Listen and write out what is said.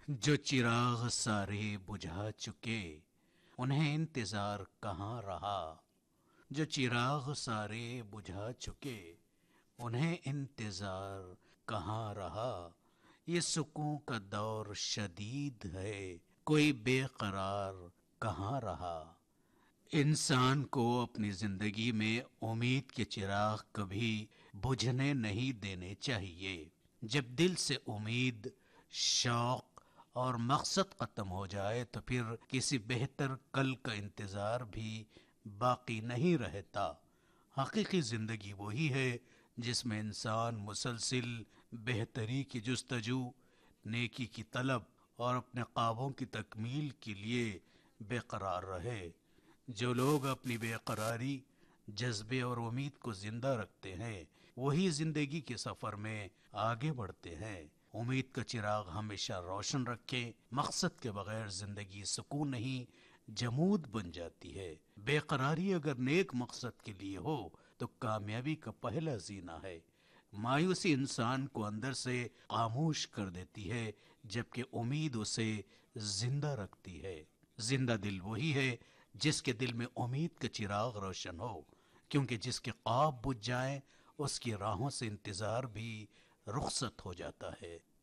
جو چراغ سارے بجھا چکے انہیں انتظار کہاں رہا. جو چراغ سارے بجھا چکے انہیں انتظار کہاں رہا. یہ سکون کا دور شدید ہے، کوئی بے قرار کہاں رہا. انسان کو اپنی زندگی میں امید کے چراغ کبھی بجھنے نہیں دینے چاہیے. جب دل سے امید، شوق اور مقصد ختم ہو جائے تو پھر کسی بہتر کل کا انتظار بھی باقی نہیں رہتا. حقیقی زندگی وہی ہے جس میں انسان مسلسل بہتری کی جستجو، نیکی کی طلب اور اپنے خوابوں کی تکمیل کے لیے بے قرار رہے. جو لوگ اپنی بے قراری، جذبے اور امید کو زندہ رکھتے ہیں وہی زندگی کے سفر میں آگے بڑھتے ہیں. امید کا چراغ ہمیشہ روشن رکھیں. مقصد کے بغیر زندگی سکون نہیں، جمود بن جاتی ہے. بے قراری اگر نیک مقصد کے لیے ہو تو کامیابی کا پہلا زینہ ہے. مایوسی انسان کو اندر سے خاموش کر دیتی ہے، جبکہ امید اسے زندہ رکھتی ہے. زندہ دل وہی ہے جس کے دل میں امید کا چراغ روشن ہو، کیونکہ جس کے خواب بجھ جائیں اس کی راہوں سے انتظار بھی رخصت ہو جاتا ہے.